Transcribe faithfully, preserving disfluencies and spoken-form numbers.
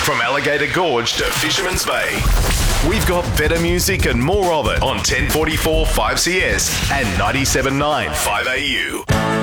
From Alligator Gorge to Fisherman's Bay. We've got better music and more of it on ten forty-four five C S and ninety-seven point nine five A U.